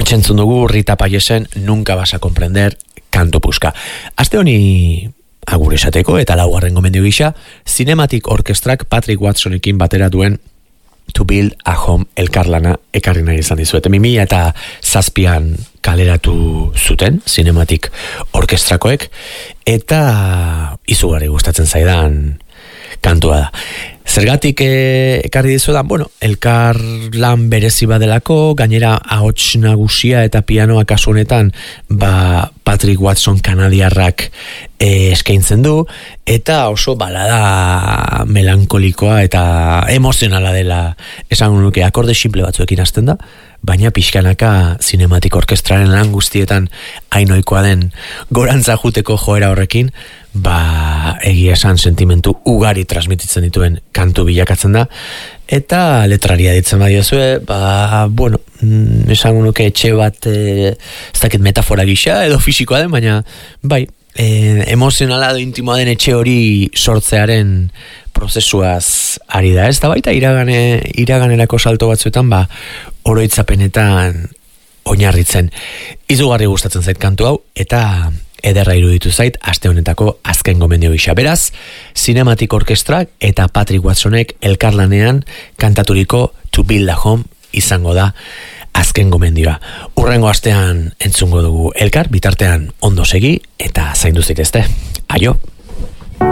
Hortxe entzun dugu Rita Payesen Nunca vas a comprender kantu puska. Aste honi agur esateko eta laugarren gomendio gisa, Cinematic Orchestrak Patrick Watsonekin batera duen To Build a Home elkarlana ekarri nahi izan dizuet. 2007an kaleratu zuten Cinematic Orchestrakoek eta izugarri gustatzen zaidan kantua da. Zergatik ekarri dizuetan, elkar lan berezi badelako, gainera ahots nagusia eta pianoa kasu honetan, Patrick Watson kanadiarrak eskaintzen du, eta oso balada melankolikoa eta emozionala dela, esango nuke akorde simple batzuekin hasten da, baina pixkanaka Cinematic Orchestraren lan guztietan hainoikoa den gorantza juteko joera horrekin, egia esan sentimentu ugari transmititzen dituen kantu bilakatzen da, eta letraria ditzen badiozue, esango nuke etxe bat ez dakit metafora gisa edo fisikoa den, baina emozionala edo intimoa den etxe hori sortzearen prozesuaz ari da, ez da baita iraganerako salto batzuetan oroitzapenetan oinarritzen. Izugarri gustatzen zait kantu hau eta ederra iruditu zait aste honetako azken gomendio gisa. Beraz, Cinematic Orchestra eta Patrick Watsonek elkarlanean kantaturiko To Build a Home izango da azken gomendioa. Hurrengo astean entzungo dugu elkar, bitartean ondo segi eta zaindu zaitezte. Aio!